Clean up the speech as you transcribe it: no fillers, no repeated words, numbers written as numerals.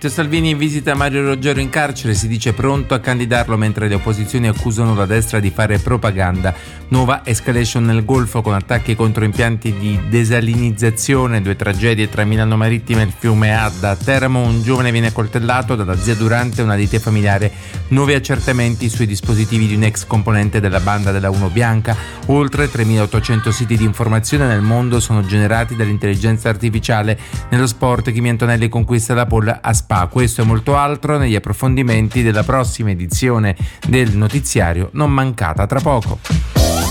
Matteo Salvini visita Mario Roggero in carcere, si dice pronto a candidarlo mentre le opposizioni accusano la destra di fare propaganda. Nuova escalation nel Golfo con attacchi contro impianti di desalinizzazione, 2 tragedie tra Milano Marittima e il fiume Adda. A Teramo un giovane viene accoltellato dalla zia Durante, una lite familiare. Nuovi accertamenti sui dispositivi di un ex componente della banda della Uno Bianca. Oltre 3.800 siti di informazione nel mondo sono generati dall'intelligenza artificiale. Nello sport Kimi Antonelli conquista la pole a Spa. Questo e molto altro negli approfondimenti della prossima edizione del notiziario, non mancata tra poco.